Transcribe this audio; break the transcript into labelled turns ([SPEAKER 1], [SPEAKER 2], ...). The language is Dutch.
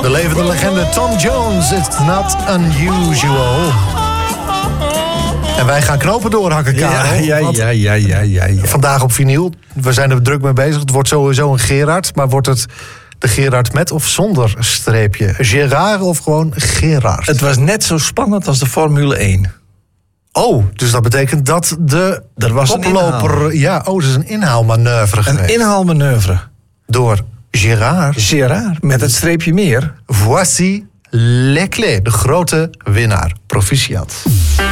[SPEAKER 1] De levende legende Tom Jones, It's Not Unusual. En wij gaan knopen doorhakken, Karel.
[SPEAKER 2] Ja.
[SPEAKER 1] Vandaag op vinyl. We zijn er druk mee bezig. Het wordt sowieso een Gerard. Maar wordt het de Gerard met of zonder streepje? Gerard of gewoon Gerard?
[SPEAKER 2] Het was net zo spannend als de Formule 1.
[SPEAKER 1] Oh, dus dat betekent dat de koploper... Ja, dat is een inhaalmanoeuvre geweest.
[SPEAKER 2] Een inhaalmanoeuvre.
[SPEAKER 1] Door Gerard.
[SPEAKER 2] Gerard, met het streepje meer.
[SPEAKER 1] Voici Leclerc, de grote winnaar. Proficiat.